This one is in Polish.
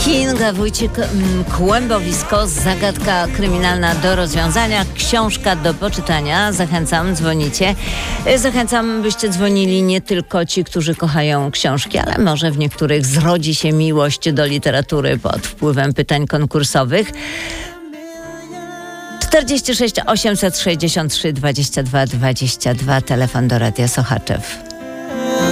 Kinga Wójcik, Kłębowisko, zagadka kryminalna do rozwiązania, książka do poczytania. Zachęcam, dzwonicie. Zachęcam, byście dzwonili nie tylko ci, którzy kochają książki, ale może w niektórych zrodzi się miłość do literatury pod wpływem pytań konkursowych. 46 863 22 22, telefon do Radia Sochaczew.